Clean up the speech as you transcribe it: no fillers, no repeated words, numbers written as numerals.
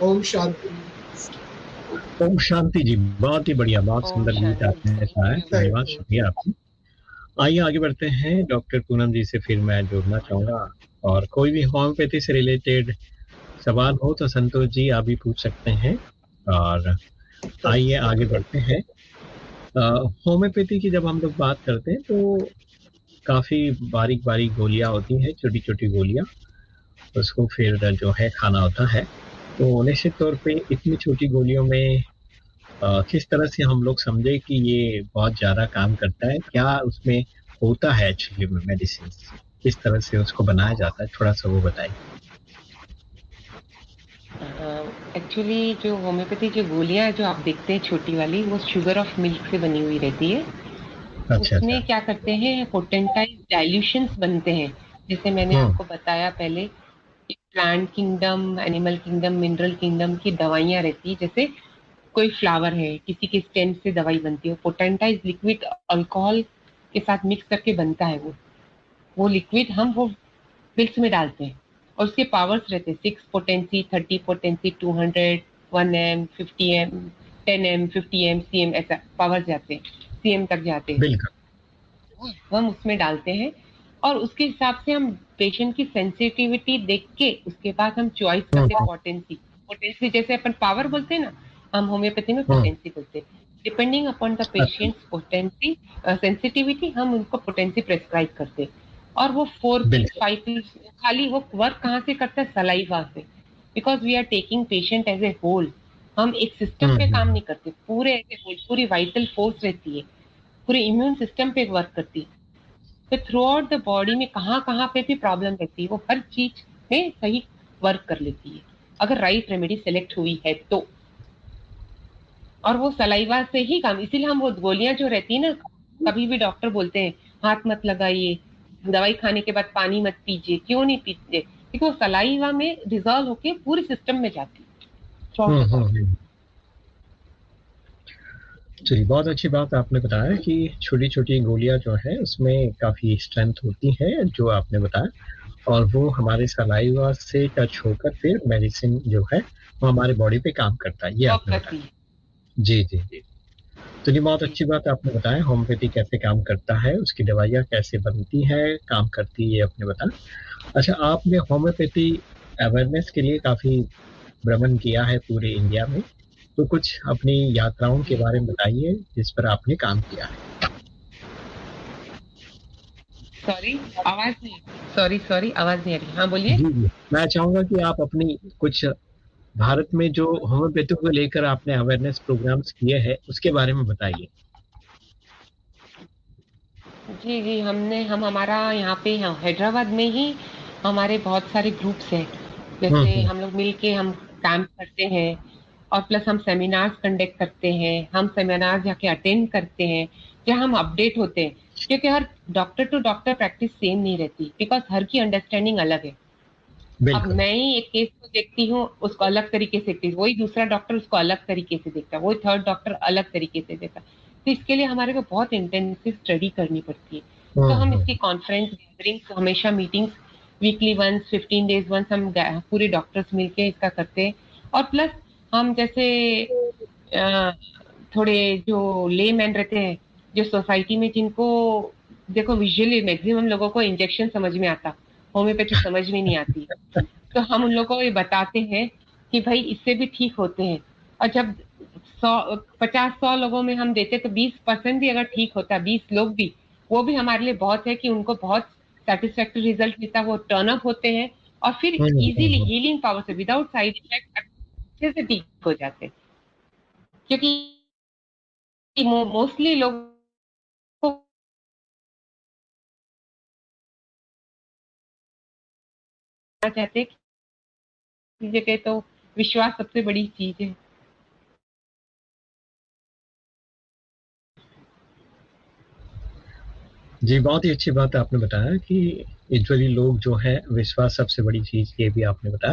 ओम शांति। ओम शांति जी, बहुत ही बढ़िया, बहुत ओम सुंदर गीत शांति। आपने थैंक गाया है। यू। धन्यवाद, थैंक यू। शुक्रिया आपका। आइए आगे बढ़ते हैं। डॉक्टर पूनम जी से फिर मैं जुड़ना चाहूँगा, और कोई भी होम्योपैथी से रिलेटेड सवाल हो तो संतोष जी आप भी पूछ सकते हैं। और आइए आगे बढ़ते हैं। होम्योपैथी की जब हम लोग बात करते हैं तो काफ़ी बारीक-बारीक गोलियाँ होती हैं, छोटी-छोटी गोलियाँ, उसको फिर जो है खाना होता है। तो निश्चित तौर पे इतनी छोटी गोलियों में किस तरह से हम लोग समझे कि ये बहुत ज़्यादा काम करता है? क्या उसमें होता है एक्चुअली में मेडिसिन्स? किस तरह से उसको बनाया जाता है? थोड़ा-सा वो बताइए। एक्चुअली जो होम्योपैथी जो गोलियां जो आप देखते हैं छोटी वाली, वो शुगर ऑफ मिल्क से बनी हुई रहती है। अच्छा, अच्छा। उसमें क्या करते हैं, पोटेंटाइज डाइल्यूशंस बनते हैं। जैसे मैंने हुँ, आपको बताया पहले, plant kingdom, animal kingdom, mineral kingdom की दवाइयां रहती है। जैसे कोई फ्लावर है, किसी के स्टेम से दवाई बनती है, पोटेंटाइज लिक्विड अल्कोहल के साथ मिक्स करके बनता है। वो लिक्विड हम वो पिल्स में डालते हैं, और उसके पावर्स रहते हैं 6 potency, 30 potency, 200, 1 M, 50 M, 10 M, 50 M, CM, ऐसा पावर जाते हैं, सीएम तक जाते हैं। बिल्कुल। वो हम उसमें डालते हैं, और उसके हिसाब से हम पेशेंट की सेंसिटिविटी देख के उसके बाद हम चॉइस हुँ, करते हैं। हुँ, पोटेंसी, पोटेंसी जैसे अपन पावर बोलते हैं ना, हम होम्योपैथी में हुँ। पोटेंसी बोलते हैं। डिपेंडिंग अपॉन द अच्छा, पेशेंट्स पोटेंसी, सेंसिटिविटी, हम उनको पोटेंसी प्रेस्क्राइब करते हैं। और वो 4 पिल्स, बिल्कुल। 5 पिल्स, खाली वो वर्क कहाँ से करता है, सलाइवा से। Because we are taking patient as a whole, हम एक सिस्टम हुँ, पे काम हुँ। नहीं करते, पूरे एज ए होल, पूरी वाइटल फोर्स रहती है, पूरे इम्यून सिस्टम पे वर्क करती है। तो थ्रू आउट द बॉडी में कहाँ कहाँ पे भी प्रॉब्लम रहती है, वो हर चीज में सही वर्क कर लेती है, अगर राइट रेमेडी सेलेक्ट हुई है तो। और वो सलाइवा से ही काम, इसीलिए हम वो गोलियां जो रहती है ना, कभी भी डॉक्टर बोलते हैं हाथ मत लगाइए, दवाई खाने के बाद पानी मत पीजिए। क्यों नहीं पीते? क्योंकि वो सलाइवा में डिजॉल्व होके पूरे सिस्टम में जाती है, through out hmm, the hmm, body. हुँ। चलिए, बहुत अच्छी बात आपने बताया कि छोटी-छोटी गोलियाँ जो हैं उसमें काफ़ी स्ट्रेंथ होती है, जो आपने बताया, और वो हमारे सलाइवा से टच होकर फिर मेडिसिन जो है वो हमारे बॉडी पे काम करता है, ये वर्क आपने करती बताया। है। जी, जी, जी। तो ये बहुत जी। अच्छी बात आपने बताया, होम्योपैथी कैसे काम करता है, उसकी दवाइयाँ कैसे बनती हैं, काम करती है, ये आपने बताया। अच्छा, आपने होम्योपैथी अवेयरनेस के लिए काफ़ी भ्रमण किया है पूरे इंडिया में, तो कुछ अपनी यात्राओं के जी। बारे में बताइए, जिस पर आपने काम किया है। सॉरी, आवाज नहीं, सॉरी सॉरी, आवाज नहीं आ रही। हाँ बोलिए। जी, जी। मैं चाहूँगा कि आप अपनी कुछ भारत में जो होम्योपैथी को लेकर आपने अवेयरनेस प्रोग्राम्स किए हैं, उसके बारे में बताइए। जी जी, हम हमारा यहाँ पे हैदराबाद में ही हमारे बहुत सारे ग्रुप्स हैं। हुँ, जैसे हुँ। हम लोग मिलके हम कैंप करते हैं, और प्लस हम सेमिनार्स कंडक्ट करते हैं, हम सेमिनार जाके अटेंड करते हैं, जहाँ हम अपडेट होते हैं। क्योंकि हर doctor to doctor practice same नहीं रहती, बिकॉज हर की अंडरस्टैंडिंग अलग है। अब बिल्कुल। मैं ही एक केस को देखती हूँ, उसको अलग तरीके से देखती हूँ, वही दूसरा डॉक्टर उसको अलग तरीके से देखता है, वही थर्ड डॉक्टर अलग तरीके से देखता है। तो इसके लिए हमारे को बहुत इंटेंसिव स्टडी करनी पड़ती है। तो हुँ, हम हुँ। इसकी कॉन्फ्रेंस गैदरिंग्स, हमेशा meetings, weekly once, 15 days once, हम पूरे डॉक्टर्स मिलके इसका करते हैं। और प्लस हम जैसे अ, थोड़े जो ले मैन रहते हैं, जो सोसाइटी में, जिनको देखो विजुअली मैक्सिमम लोगों को इंजेक्शन समझ में आता, होम्योपैथी समझ में नहीं आती, तो हम उन लोगों को ये बताते हैं कि भाई इससे भी ठीक होते हैं। और जब 50-100 लोगों में हम देते तो 20% भी अगर ठीक होता, 20 लोग भी, वो भी हमारे लिए बहुत है कि उनको बहुत सेटिस्फैक्टरी रिजल्ट मिलता, वो टर्न अप होते हैं, और फिर हुँ, हुँ, इजीली हुँ। हीलिंग पावर से, विदाउट साइड इफेक्ट, अच्छे से ठीक हो जाते हैं। क्योंकि मोस्टली लोग को चाहते हैं कि जगह तो विश्वास सबसे बड़ी चीज है। जी, बहुत ही अच्छी बात आपने बताया कि यूजुअली लोग जो हैं विश्वास सबसे बड़ी चीज़, ये भी आपने बताया।